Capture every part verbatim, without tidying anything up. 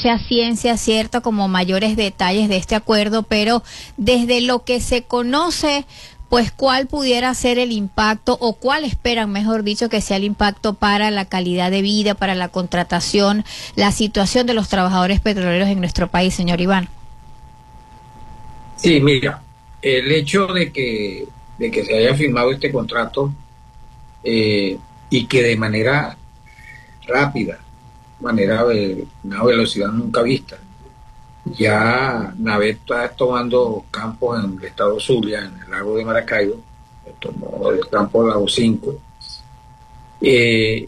conoce a ciencia cierta como mayores detalles de este acuerdo, pero desde lo que se conoce, pues cuál pudiera ser el impacto o cuál esperan, mejor dicho, que sea el impacto para la calidad de vida, para la contratación, la situación de los trabajadores petroleros en nuestro país, señor Iván. Sí, mira, el hecho de que, de que se haya firmado este contrato eh, y que de manera rápida, manera de una velocidad nunca vista, ya Navet está tomando campos en el estado Zulia, en el lago de Maracaibo, tomó el campo Lago cinco, eh,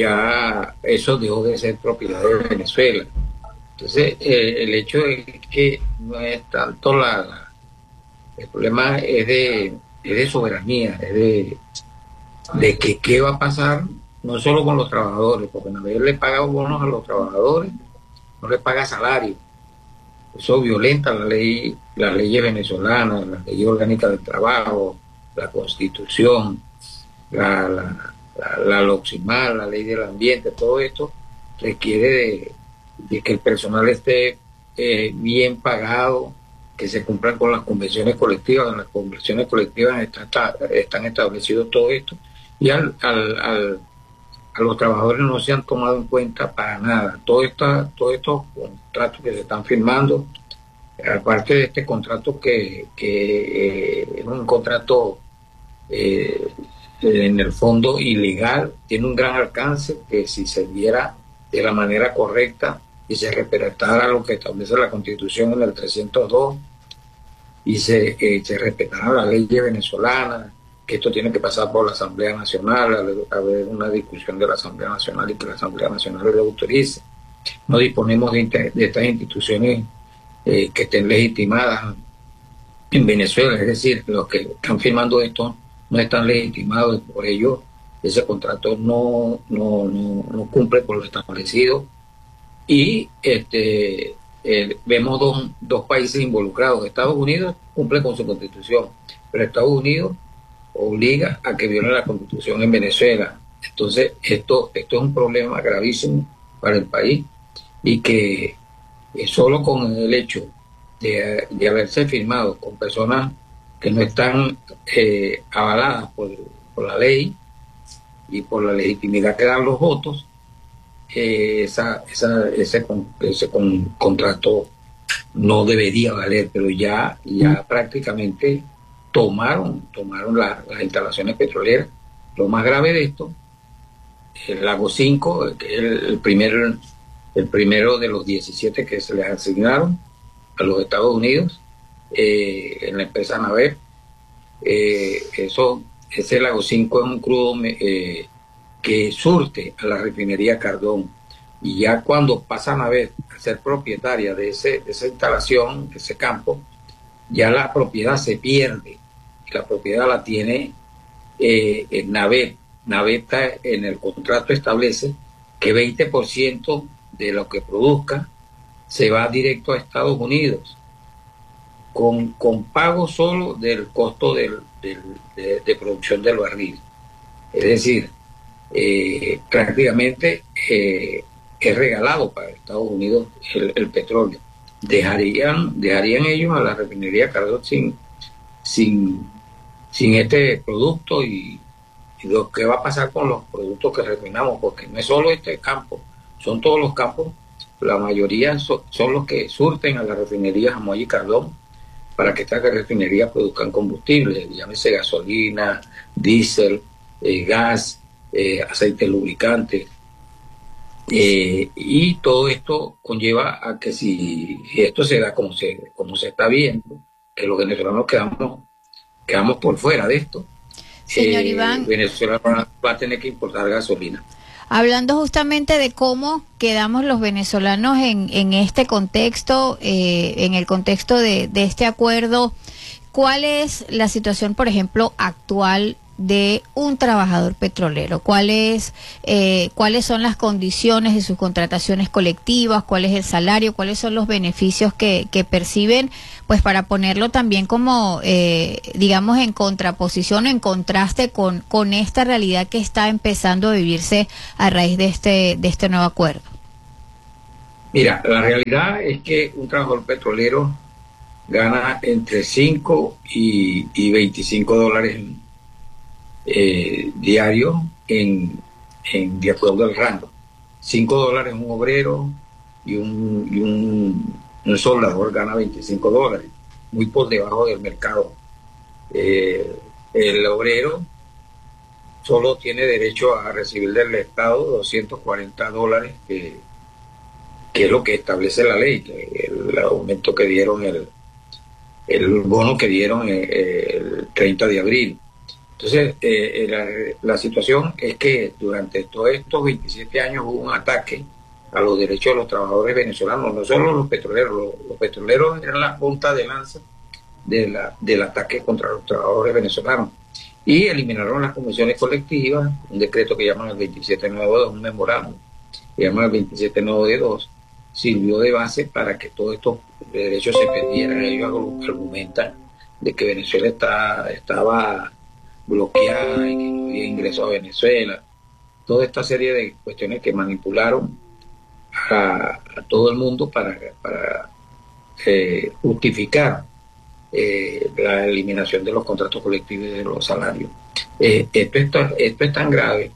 ya eso dejó de ser propiedad de Venezuela. Entonces, eh, el hecho es que no es tanto la, la el problema es de, es de soberanía, es de, de que qué va a pasar, no solo con los trabajadores, porque Navet le paga bonos a los trabajadores, no le paga salario. Eso violenta la ley, las leyes venezolanas, la ley orgánica del trabajo, la constitución, la, la, la, la LOCSIMAR, la ley del ambiente. Todo esto requiere de, de que el personal esté eh, bien pagado, que se cumplan con las convenciones colectivas. En las convenciones colectivas está, está, están establecidos todo esto, y al, al, al a los trabajadores no se han tomado en cuenta para nada. Todo esta, todos estos contratos que se están firmando, aparte de este contrato que, que eh, es un contrato eh, en el fondo ilegal, tiene un gran alcance, que si se viera de la manera correcta y se respetara lo que establece la Constitución en el trescientos dos y se, eh, se respetara la ley venezolana, que esto tiene que pasar por la Asamblea Nacional, haber una discusión de la Asamblea Nacional y que la Asamblea Nacional lo autorice. No disponemos de, de estas instituciones eh, que estén legitimadas en Venezuela, es decir, los que están firmando esto no están legitimados, por ello ese contrato no, no, no, no cumple con lo establecido, y este eh, vemos dos, dos países involucrados. Estados Unidos cumple con su Constitución, pero Estados Unidos obliga a que violen la Constitución en Venezuela. Entonces esto, esto es un problema gravísimo para el país, y que eh, solo con el hecho de, de haberse firmado con personas que no están eh, avaladas por, por la ley y por la legitimidad que dan los votos, eh, esa, esa, ese, con, ese con, contrato no debería valer, pero ya, ya prácticamente tomaron, tomaron la, las instalaciones petroleras. Lo más grave de esto, el Lago cinco, que es el, el, primer, el primero de los diecisiete que se les asignaron a los Estados Unidos, eh, en la empresa Navet, eh, eso, ese Lago cinco es un crudo eh, que surte a la refinería Cardón, y ya cuando pasa a Navet a ser propietaria de, ese, de esa instalación, de ese campo, ya la propiedad se pierde. La propiedad la tiene eh, en Navet. Navet en el contrato establece que veinte por ciento de lo que produzca se va directo a Estados Unidos, con, con pago solo del costo del, del, de, de producción del barril. Es decir, eh, prácticamente eh, es regalado para Estados Unidos el, el petróleo. Dejarían, dejarían ellos a la refinería Cardón sin, sin sin este producto, y, y lo que va a pasar con los productos que refinamos, porque no es solo este campo, son todos los campos, la mayoría so, son los que surten a la refinería Jamoy y Cardón para que estas refinerías produzcan combustible, llámese gasolina, diésel, eh, gas, eh, aceite lubricante, eh, y todo esto conlleva a que si esto se da como se, como se está viendo, que los venezolanos quedamos quedamos por fuera de esto. Señor eh, Iván, Venezuela va, va a tener que importar gasolina. Hablando justamente de cómo quedamos los venezolanos en, en este contexto, eh, en el contexto de, de este acuerdo, ¿cuál es la situación, por ejemplo, actual de un trabajador petrolero? ¿Cuál es, eh, ¿Cuáles son las condiciones de sus contrataciones colectivas? ¿Cuál es el salario? ¿Cuáles son los beneficios que, que perciben? Pues para ponerlo también como, eh, digamos, en contraposición, en contraste con, con esta realidad que está empezando a vivirse a raíz de este, de este nuevo acuerdo. Mira, la realidad es que un trabajador petrolero gana entre cinco y, y veinticinco dólares eh, diarios en, en, de acuerdo al rango. cinco dólares un obrero y un, y un, un soldador gana veinticinco dólares, muy por debajo del mercado. Eh, el obrero solo tiene derecho a recibir del Estado doscientos cuarenta dólares, que, que es lo que establece la ley, que el aumento que dieron, el, el bono que dieron el, el treinta de abril. Entonces, eh, la, la situación es que durante todos estos veintisiete años hubo un ataque a los derechos de los trabajadores venezolanos, no solo los petroleros, los, los petroleros eran la punta de lanza de la, del ataque contra los trabajadores venezolanos, y eliminaron las comisiones colectivas, un decreto que llaman el veintisiete noventa y dos, un memorándum que llaman el veintisiete noventa y dos, sirvió de base para que todos estos derechos se perdieran. Ellos argumentan de que Venezuela está, estaba bloqueada y que no había ingreso a Venezuela, toda esta serie de cuestiones que manipularon a, a todo el mundo para, para eh, justificar eh, la eliminación de los contratos colectivos y de los salarios. Eh, esto, está, esto es tan grave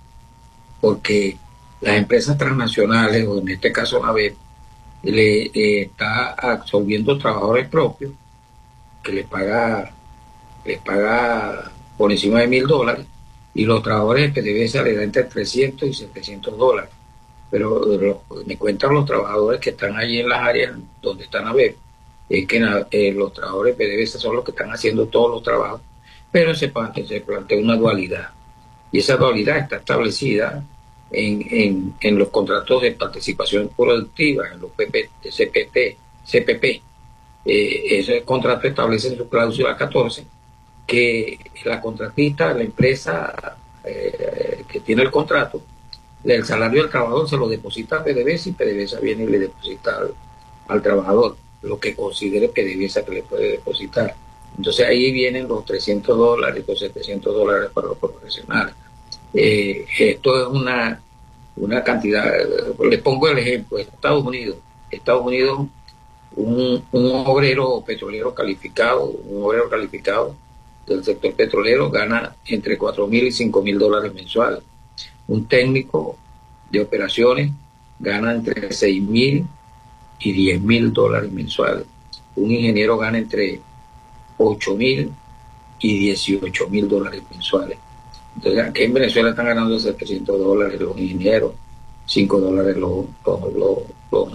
porque las empresas transnacionales, o en este caso la B E P, le eh, está absorbiendo trabajadores propios que les paga, les paga por encima de mil dólares, y los trabajadores de P D V S le dan entre trescientos y setecientos dólares. Pero lo, me cuentan los trabajadores que están allí en las áreas donde están a B E P, es que eh, los trabajadores de P D V S son los que están haciendo todos los trabajos, pero se, se plantea una dualidad, y esa dualidad está establecida en, en, en los contratos de participación productiva, en los P P, C P T, C P P. Eh, ese contrato establece en su cláusula catorce que la contratista, la empresa eh, que tiene el contrato, el salario del trabajador se lo deposita a P D V S, y P D V S viene y le deposita al, al trabajador lo que considere P D V S que le puede depositar. Entonces ahí vienen los trescientos dólares, los setecientos dólares para los profesionales. Eh, esto es una, una cantidad, les pongo el ejemplo, Estados Unidos, Estados Unidos, un, un obrero petrolero calificado, un obrero calificado del sector petrolero gana entre cuatro mil y cinco mil dólares mensuales. Un técnico de operaciones gana entre seis mil y diez mil dólares mensuales. Un ingeniero gana entre ocho mil y dieciocho mil dólares mensuales. Entonces, aquí en Venezuela están ganando setecientos dólares los ingenieros, cinco dólares los, los, los, los,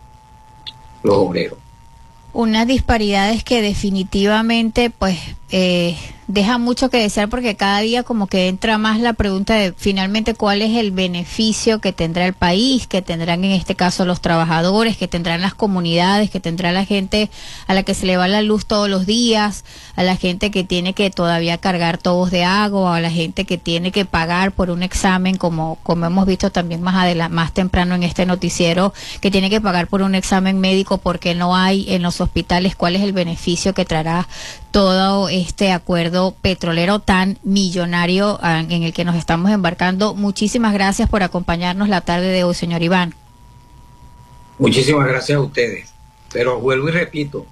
los obreros. Unas disparidades que definitivamente pues eh, deja mucho que desear, porque cada día como que entra más la pregunta de finalmente cuál es el beneficio que tendrá el país, que tendrán en este caso los trabajadores, que tendrán las comunidades, que tendrá la gente a la que se le va la luz todos los días, a la gente que tiene que todavía cargar tubos de agua, a la gente que tiene que pagar por un examen, como como hemos visto también más adelante, más temprano en este noticiero, que tiene que pagar por un examen médico porque no hay en los hospitales. ¿Cuál es el beneficio que traerá todo este acuerdo petrolero tan millonario en el que nos estamos embarcando? Muchísimas gracias por acompañarnos la tarde de hoy, señor Iván. Muchísimas gracias a ustedes. Pero vuelvo y repito,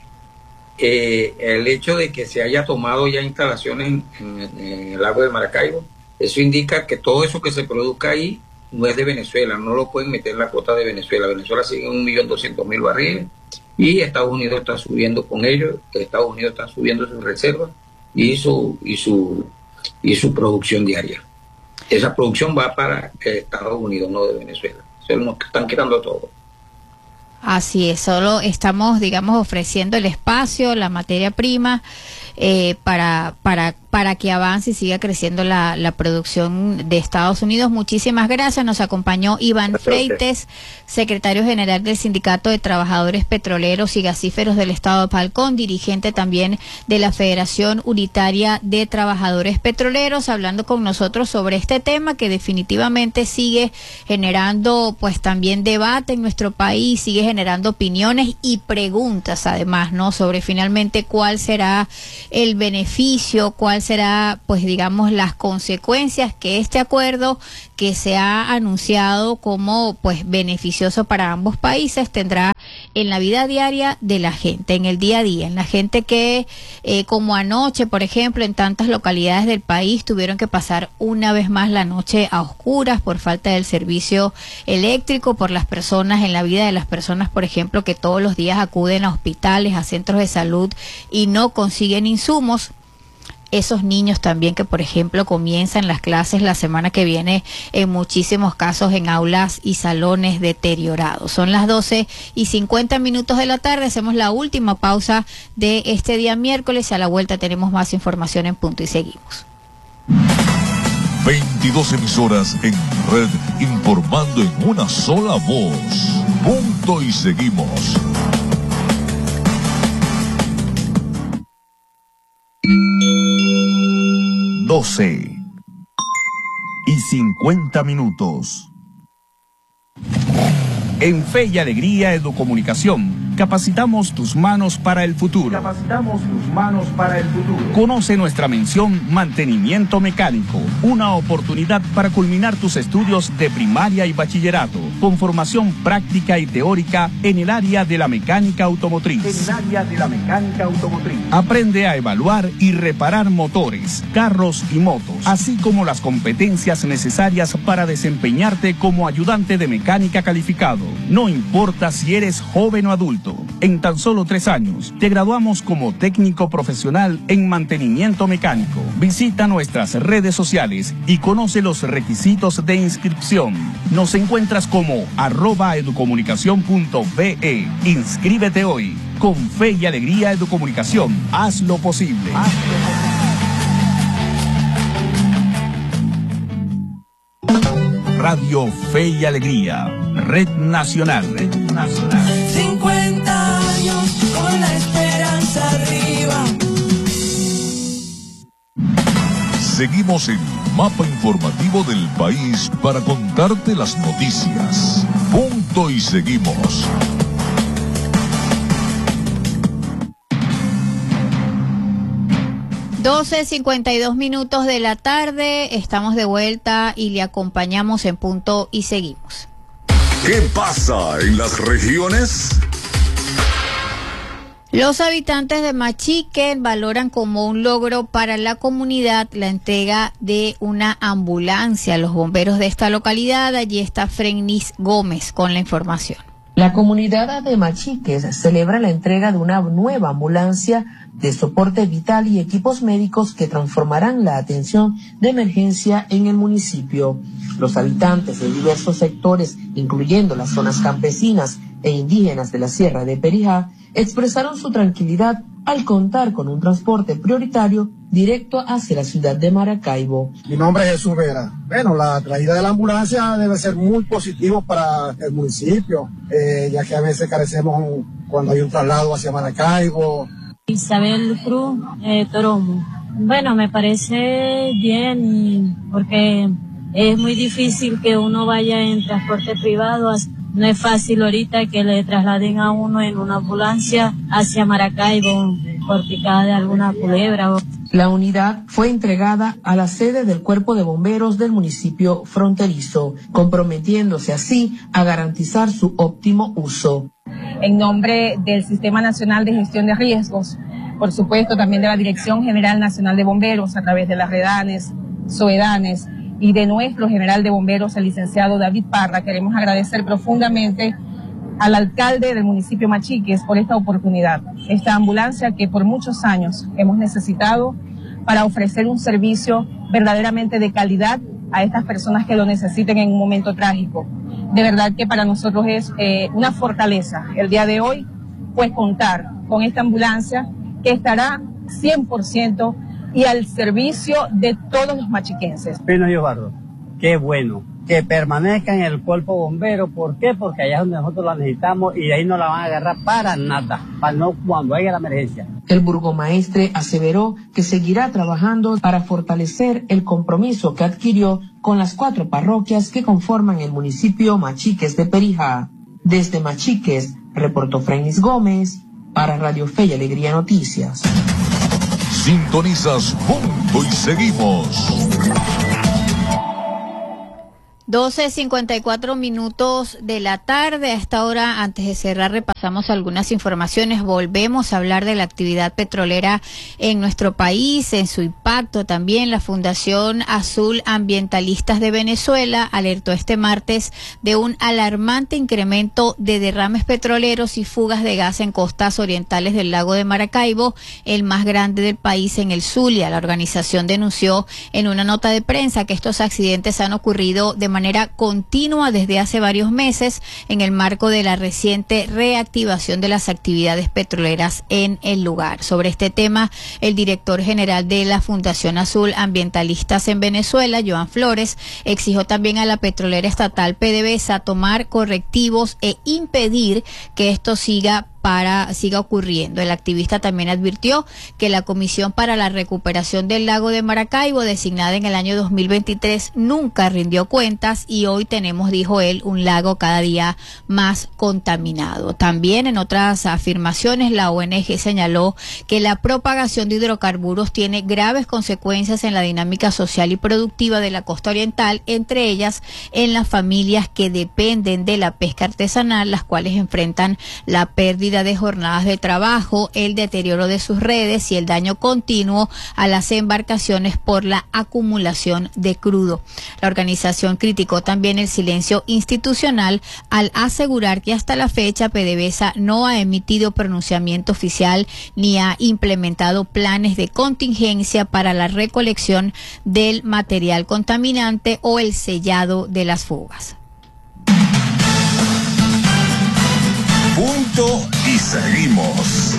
eh, el hecho de que se haya tomado ya instalaciones en, en, en el lago de Maracaibo, eso indica que todo eso que se produzca ahí no es de Venezuela, no lo pueden meter en la cuota de Venezuela. Venezuela sigue en un millón doscientos mil barriles, y Estados Unidos está subiendo con ellos, Estados Unidos está subiendo sus reservas y su y su y su producción diaria. Esa producción va para Estados Unidos, no de Venezuela. Se nos están quitando todo. Así es, solo estamos, digamos, ofreciendo el espacio, la materia prima, eh, para, para, para que avance y siga creciendo la, la producción de Estados Unidos. Muchísimas gracias. Nos acompañó Iván Freites, secretario general del Sindicato de Trabajadores Petroleros y Gasíferos del Estado de Falcón, dirigente también de la Federación Unitaria de Trabajadores Petroleros, hablando con nosotros sobre este tema que definitivamente sigue generando pues también debate en nuestro país, sigue generando opiniones y preguntas además, ¿no?, sobre finalmente cuál será el beneficio, cuál será, pues digamos, las consecuencias que este acuerdo que se ha anunciado como pues beneficioso para ambos países tendrá en la vida diaria de la gente, en el día a día, en la gente que eh, como anoche, por ejemplo, en tantas localidades del país tuvieron que pasar una vez más la noche a oscuras por falta del servicio eléctrico, por las personas, en la vida de las personas, por ejemplo, que todos los días acuden a hospitales, a centros de salud y no consiguen insumos. Esos niños también que, por ejemplo, comienzan las clases la semana que viene, en muchísimos casos en aulas y salones deteriorados. Son las doce y cincuenta minutos de la tarde, hacemos la última pausa de este día miércoles. A la vuelta tenemos más información en Punto y Seguimos. veintidós emisoras en red, informando en una sola voz. Punto y Seguimos. doce y cincuenta minutos. En Fe y Alegría Educomunicación, capacitamos tus manos para el futuro. Capacitamos tus manos para el futuro. Conoce nuestra mención Mantenimiento Mecánico, una oportunidad para culminar tus estudios de primaria y bachillerato, con formación práctica y teórica en el área de la mecánica automotriz. En el área de la mecánica automotriz. Aprende a evaluar y reparar motores, carros y motos, así como las competencias necesarias para desempeñarte como ayudante de mecánica calificado. No importa si eres joven o adulto, en tan solo tres años te graduamos como técnico profesional en mantenimiento mecánico. Visita nuestras redes sociales y conoce los requisitos de inscripción. Nos encuentras como arroba educomunicación punto be. Inscríbete hoy. Con Fe y Alegría Educomunicación, haz lo posible. Haz lo posible. Radio Fe y Alegría, Red Nacional. Red Nacional. cincuenta años con la esperanza arriba. Seguimos en Mapa Informativo del País para contarte las noticias. Punto y Seguimos. doce cincuenta y dos minutos de la tarde, estamos de vuelta y le acompañamos en Punto y Seguimos. ¿Qué pasa en las regiones? Los habitantes de Machique valoran como un logro para la comunidad la entrega de una ambulancia a los bomberos de esta localidad. Allí está Frenis Gómez con la información. La comunidad de Machiques celebra la entrega de una nueva ambulancia de soporte vital y equipos médicos que transformarán la atención de emergencia en el municipio. Los habitantes de diversos sectores, incluyendo las zonas campesinas e indígenas de la Sierra de Perijá, expresaron su tranquilidad al contar con un transporte prioritario directo hacia la ciudad de Maracaibo. Mi nombre es Jesús Vera. Bueno, la traída de la ambulancia debe ser muy positivo para el municipio, eh, ya que a veces carecemos cuando hay un traslado hacia Maracaibo. Isabel Cruz, eh, Toromo. Bueno, me parece bien porque es muy difícil que uno vaya en transporte privado. No es fácil ahorita que le trasladen a uno en una ambulancia hacia Maracaibo por picada de alguna culebra. La unidad fue entregada a la sede del Cuerpo de Bomberos del municipio fronterizo, comprometiéndose así a garantizar su óptimo uso. En nombre del Sistema Nacional de Gestión de Riesgos, por supuesto también de la Dirección General Nacional de Bomberos, a través de las REDANES, SOEDANES, y de nuestro general de bomberos, el licenciado David Parra, queremos agradecer profundamente al alcalde del municipio Machiques por esta oportunidad, esta ambulancia que por muchos años hemos necesitado para ofrecer un servicio verdaderamente de calidad a estas personas que lo necesiten en un momento trágico. De verdad que para nosotros es eh, una fortaleza el día de hoy, pues contar con esta ambulancia que estará cien por ciento y al servicio de todos los machiquenses. Pino y Eduardo, qué bueno que permanezca en el cuerpo bombero. ¿Por qué? Porque allá es donde nosotros la necesitamos y de ahí no la van a agarrar para nada, para no cuando haya la emergencia. El burgomaestre aseveró que seguirá trabajando para fortalecer el compromiso que adquirió con las cuatro parroquias que conforman el municipio Machiques de Perijá. Desde Machiques, reportó Frenis Gómez para Radio Fe y Alegría Noticias. Sintonizas Punto y Seguimos. doce cincuenta y cuatro minutos de la tarde. A esta hora, antes de cerrar, repasamos algunas informaciones. Volvemos a hablar de la actividad petrolera en nuestro país, en su impacto también. La Fundación Azul Ambientalistas de Venezuela alertó este martes de un alarmante incremento de derrames petroleros y fugas de gas en costas orientales del lago de Maracaibo, el más grande del país en el Zulia. La organización denunció en una nota de prensa que estos accidentes han ocurrido de manera continua desde hace varios meses en el marco de la reciente reactivación de las actividades petroleras en el lugar. Sobre este tema, el director general de la Fundación Azul Ambientalistas en Venezuela, Joan Flores, exigió también a la petrolera estatal PDVSA tomar correctivos e impedir que esto siga para siga ocurriendo. El activista también advirtió que la Comisión para la Recuperación del Lago de Maracaibo, designada en el año dos mil veintitrés, nunca rindió cuentas y hoy tenemos, dijo él, un lago cada día más contaminado. También en otras afirmaciones, la O N G señaló que la propagación de hidrocarburos tiene graves consecuencias en la dinámica social y productiva de la costa oriental, entre ellas en las familias que dependen de la pesca artesanal, las cuales enfrentan la pérdida de jornadas de trabajo, el deterioro de sus redes y el daño continuo a las embarcaciones por la acumulación de crudo. La organización criticó también el silencio institucional al asegurar que hasta la fecha PDVSA no ha emitido pronunciamiento oficial ni ha implementado planes de contingencia para la recolección del material contaminante o el sellado de las fugas. Punto y seguimos.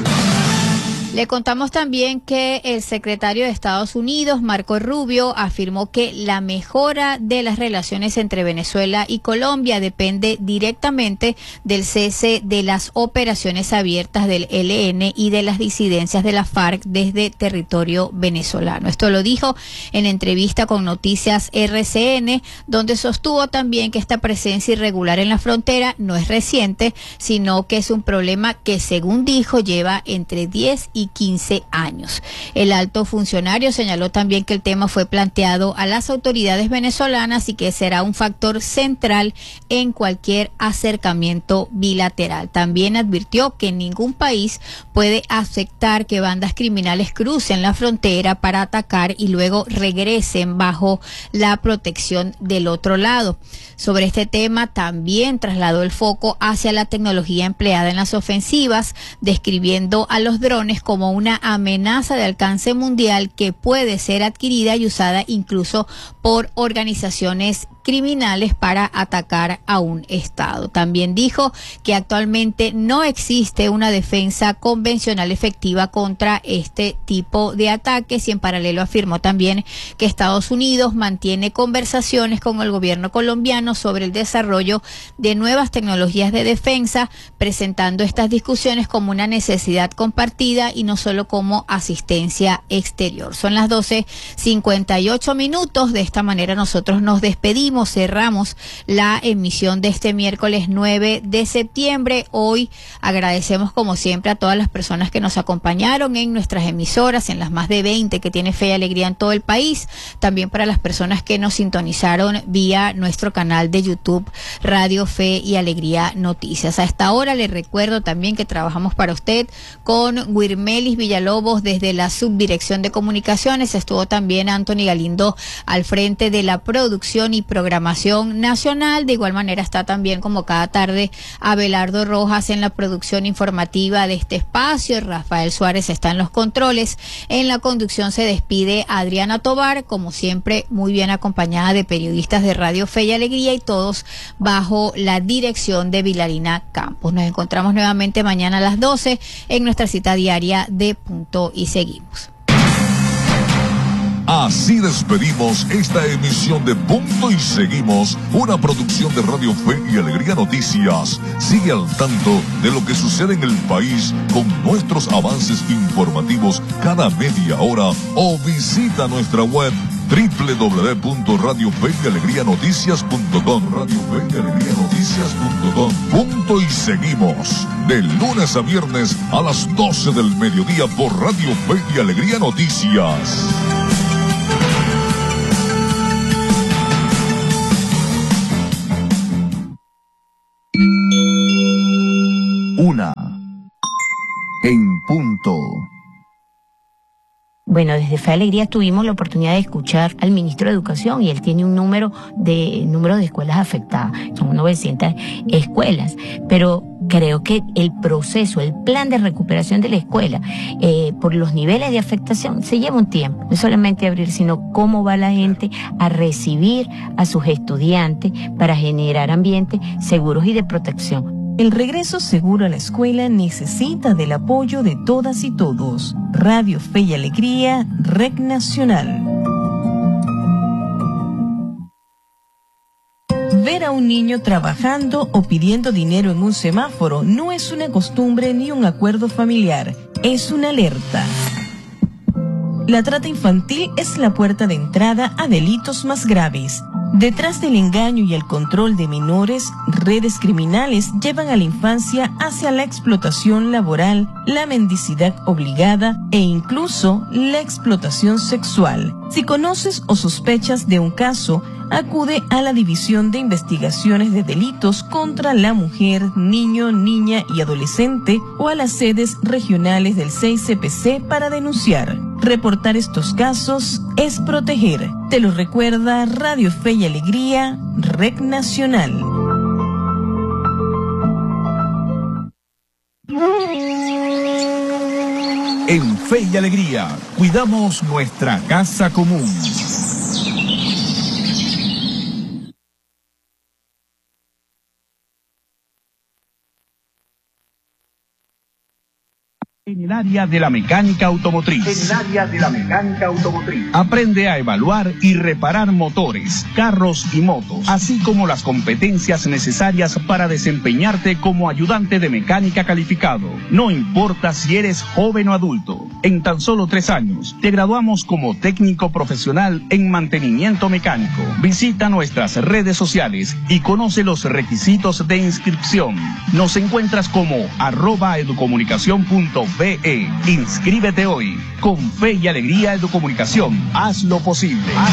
Le contamos también que el secretario de Estados Unidos, Marco Rubio, afirmó que la mejora de las relaciones entre Venezuela y Colombia depende directamente del cese de las operaciones abiertas del E L N y de las disidencias de la FARC desde territorio venezolano. Esto lo dijo en entrevista con Noticias R C N, donde sostuvo también que esta presencia irregular en la frontera no es reciente, sino que es un problema que, según dijo, lleva entre diez y quince años. El alto funcionario señaló también que el tema fue planteado a las autoridades venezolanas y que será un factor central en cualquier acercamiento bilateral. También advirtió que ningún país puede aceptar que bandas criminales crucen la frontera para atacar y luego regresen bajo la protección del otro lado. Sobre este tema también trasladó el foco hacia la tecnología empleada en las ofensivas, describiendo a los drones como una amenaza de alcance mundial que puede ser adquirida y usada incluso por organizaciones criminales para atacar a un Estado. También dijo que actualmente no existe una defensa convencional efectiva contra este tipo de ataques y en paralelo afirmó también que Estados Unidos mantiene conversaciones con el gobierno colombiano sobre el desarrollo de nuevas tecnologías de defensa, presentando estas discusiones como una necesidad compartida y no solo como asistencia exterior. Son las doce cincuenta y ocho minutos. De esta manera nosotros nos despedimos. Cerramos la emisión de este miércoles nueve de septiembre. Hoy agradecemos como siempre a todas las personas que nos acompañaron en nuestras emisoras, en las más de veinte que tiene Fe y Alegría en todo el país. También para las personas que nos sintonizaron vía nuestro canal de YouTube Radio Fe y Alegría Noticias. A esta hora les recuerdo también que trabajamos para usted con Wirmelis Villalobos desde la Subdirección de Comunicaciones. Estuvo también Anthony Galindo al frente de la producción y programación nacional. De igual manera está también, como cada tarde, Abelardo Rojas en la producción informativa de este espacio. Rafael Suárez está en los controles. En la conducción se despide Adriana Tobar, como siempre muy bien acompañada de periodistas de Radio Fe y Alegría y todos bajo la dirección de Vilarina Campos. Nos encontramos nuevamente mañana a las doce en nuestra cita diaria de Punto y Seguimos. Así despedimos esta emisión de Punto y Seguimos, una producción de Radio Fe y Alegría Noticias. Sigue al tanto de lo que sucede en el país con nuestros avances informativos cada media hora o visita nuestra web doble u doble u doble u punto radio fe y alegría noticias punto com. Radio Fe y Alegría Noticias punto com. Punto y seguimos. De lunes a viernes a las doce del mediodía por Radio Fe y Alegría Noticias. Una. En punto. Bueno, desde Fe y Alegría tuvimos la oportunidad de escuchar al ministro de Educación y él tiene un número de número de escuelas afectadas, son novecientas escuelas, pero creo que el proceso, el plan de recuperación de la escuela, eh, por los niveles de afectación, se lleva un tiempo, no solamente abrir, sino cómo va la gente a recibir a sus estudiantes para generar ambientes seguros y de protección. El regreso seguro a la escuela necesita del apoyo de todas y todos. Radio Fe y Alegría, Red Nacional. Ver a un niño trabajando o pidiendo dinero en un semáforo no es una costumbre ni un acuerdo familiar, es una alerta. La trata infantil es la puerta de entrada a delitos más graves. Detrás del engaño y el control de menores, redes criminales llevan a la infancia hacia la explotación laboral, la mendicidad obligada e incluso la explotación sexual. Si conoces o sospechas de un caso, acude a la División de Investigaciones de Delitos contra la Mujer, Niño, Niña y Adolescente o a las sedes regionales del seis C P C para denunciar. Reportar estos casos es proteger. Te lo recuerda Radio Fe y Alegría, Red Nacional. En Fe y Alegría, cuidamos nuestra casa común. En el área de la mecánica automotriz. En el área de la mecánica automotriz. Aprende a evaluar y reparar motores, carros y motos, así como las competencias necesarias para desempeñarte como ayudante de mecánica calificado. No importa si eres joven o adulto. En tan solo tres años, te graduamos como técnico profesional en mantenimiento mecánico. Visita nuestras redes sociales y conoce los requisitos de inscripción. Nos encuentras como arroba educomunicación punto ve. Inscríbete hoy. Con Fe y Alegría Educomunicación. Haz lo posible. Haz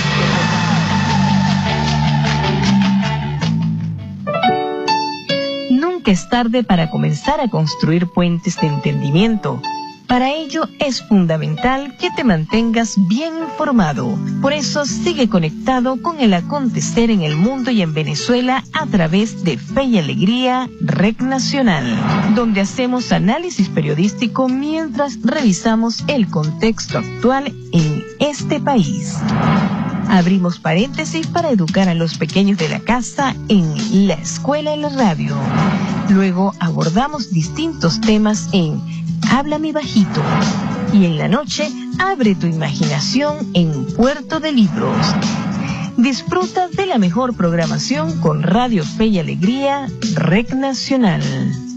lo posible. Nunca es tarde para comenzar a construir puentes de entendimiento. Para ello es fundamental que te mantengas bien informado. Por eso sigue conectado con el acontecer en el mundo y en Venezuela a través de Fe y Alegría, Red Nacional, donde hacemos análisis periodístico mientras revisamos el contexto actual en este país. Abrimos paréntesis para educar a los pequeños de la casa en La Escuela en la Radio. Luego abordamos distintos temas en Háblame Bajito. Y en la noche, abre tu imaginación en Puerto de Libros. Disfruta de la mejor programación con Radio Fe y Alegría, Red Nacional.